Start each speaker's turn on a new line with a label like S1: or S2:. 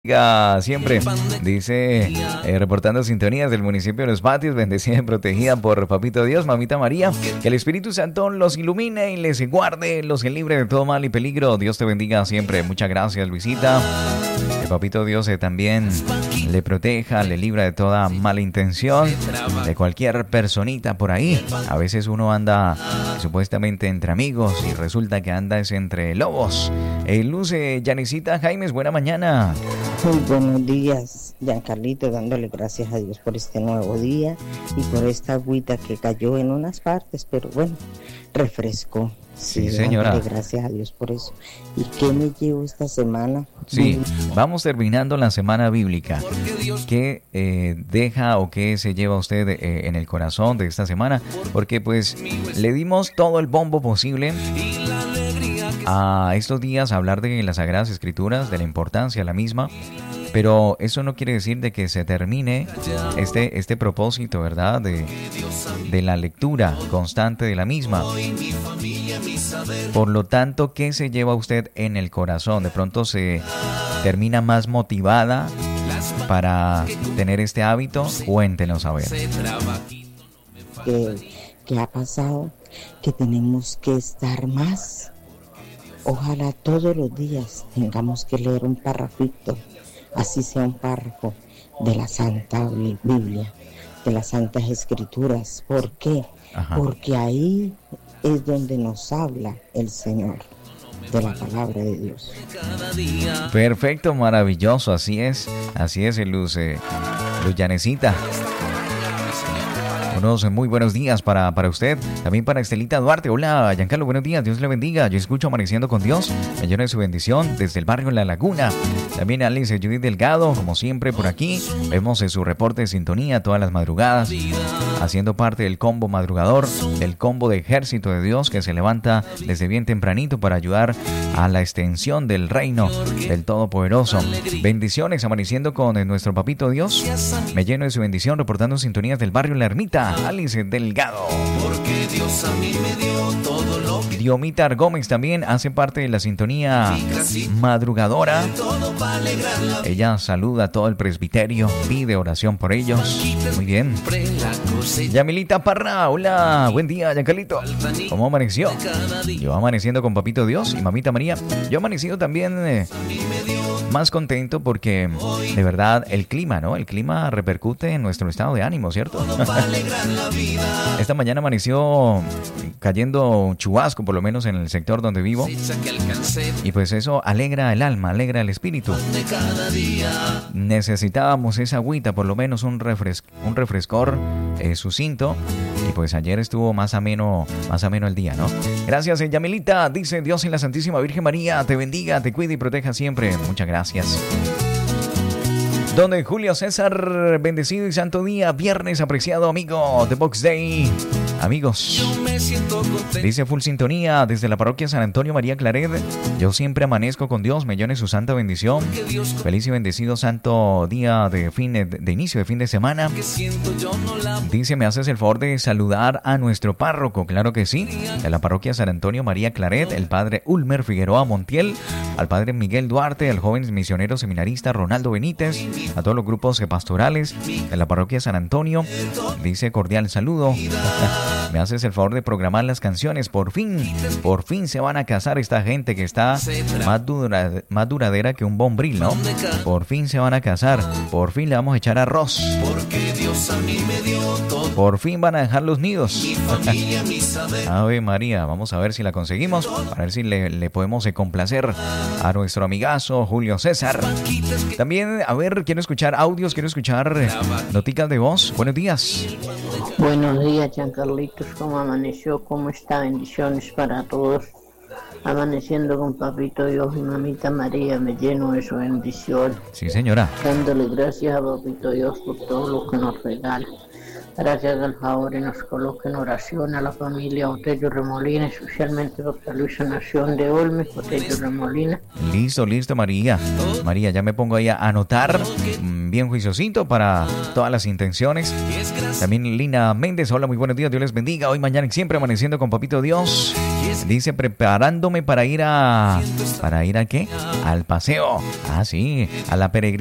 S1: Siempre, dice, reportando sintonías del municipio de Los Patios, bendecida y protegida por Papito Dios, Mamita María, que el Espíritu Santo los ilumine y les guarde, los libre de todo mal y peligro. Dios te bendiga siempre. Muchas gracias, Luisita. Que Papito Dios también le proteja, le libra de toda mala intención, de cualquier personita por ahí. A veces uno anda supuestamente entre amigos y resulta que anda es entre lobos. Luce, Yanisita Jaimes, buena mañana.
S2: Muy buenos días, Giancarlito, dándole gracias a Dios por este nuevo día y por esta agüita que cayó en unas partes, pero bueno, refrescó.
S1: Sí, señora.
S2: Gracias a Dios por eso. ¿Y qué me llevo esta semana?
S1: Sí, vamos terminando la semana bíblica. ¿Qué deja o qué se lleva usted en el corazón de esta semana? Porque pues le dimos todo el bombo posible a estos días a hablar de las Sagradas Escrituras, de la importancia de la misma, pero eso no quiere decir de que se termine este propósito, ¿verdad? De la lectura constante de la misma. Por lo tanto, ¿qué se lleva usted en el corazón? De pronto se termina más motivada para tener este hábito. Cuéntenos a ver.
S2: ¿Qué ha pasado? Que tenemos que estar más. Ojalá todos los días tengamos que leer un parrafito, así sea un párrafo de la Santa Biblia, de las Santas Escrituras. ¿Por qué? Ajá. Porque ahí es donde nos habla el Señor, de la palabra de Dios.
S1: Perfecto, maravilloso, así es, Luz Yanecita. Muy buenos días para usted, también para Estelita Duarte. Hola, Giancarlo, buenos días, Dios le bendiga. Yo escucho Amaneciendo con Dios, me lleno de su bendición desde el barrio La Laguna. También Alice Judith Delgado, como siempre por aquí, vemos su reporte de sintonía todas las madrugadas, haciendo parte del combo madrugador, del combo de Ejército de Dios que se levanta desde bien tempranito para ayudar a la extensión del reino del Todopoderoso. Bendiciones, amaneciendo con nuestro Papito Dios, me lleno de su bendición, reportando sintonías del barrio La Ermita. Alice Delgado. Porque Dios a mí me dio todo lo que... Diomitar Gómez también hace parte de la sintonía madrugadora. Ella saluda a todo el presbiterio, pide oración por ellos. Muy bien. Yamilita Parra, hola, buen día, Giancarlito. ¿Cómo amaneció? Yo amaneciendo con Papito Dios y Mamita María. Yo amanecido también más contento porque de verdad el clima, ¿no? El clima repercute en nuestro estado de ánimo, ¿cierto? Esta mañana amaneció cayendo chubasco, por lo menos en el sector donde vivo. Y pues eso alegra el alma, alegra el espíritu. Necesitábamos esa agüita, por lo menos un refrescor sucinto. Y pues ayer estuvo más ameno el día, ¿no? Gracias, Yamilita. Dice Dios y la Santísima Virgen María te bendiga, te cuide y proteja siempre. Muchas gracias. Don Julio César, bendecido y santo día, viernes apreciado amigo de Box Day. Amigos, dice full sintonía desde la parroquia San Antonio María Claret. Yo siempre amanezco con Dios, me llene su santa bendición. Feliz y bendecido santo día de inicio de fin de semana. Dice, ¿me haces el favor de saludar a nuestro párroco? Claro que sí, de la parroquia San Antonio María Claret, el padre Ulmer Figueroa Montiel, al padre Miguel Duarte, al joven misionero seminarista Ronaldo Benítez, a todos los grupos pastorales de la parroquia San Antonio. Dice cordial saludo. Me haces el favor de programar las canciones. Por fin se van a casar esta gente que está más duradera que un bombril, ¿no? Por fin se van a casar. Por fin le vamos a echar arroz. Por fin van a dejar los nidos. Ave María, vamos a ver si la conseguimos, para ver si le podemos complacer a nuestro amigazo Julio César. También, a ver, quiero escuchar audios, quiero escuchar noticas de voz. Buenos días.
S3: Buenos días, Giancarlitos, ¿cómo amaneció? ¿Cómo está? Bendiciones para todos. Amaneciendo con Papito Dios y Mamita María, me lleno de su bendición.
S1: Sí, señora.
S3: Dándole gracias a Papito Dios por todo lo que nos regala. Para que haga el favor y nos coloque en oración a la familia Botello Remolina, especialmente por Luisa Nación de Olmes, Botello Remolina.
S1: Listo, María. María, ya me pongo ahí a anotar bien juiciosito para todas las intenciones. También Lina Méndez, hola, muy buenos días, Dios les bendiga. Hoy, mañana y siempre amaneciendo con Papito Dios. Dice, preparándome para ir a... ¿Para ir a qué? Al paseo. Ah, sí, a la peregrinación.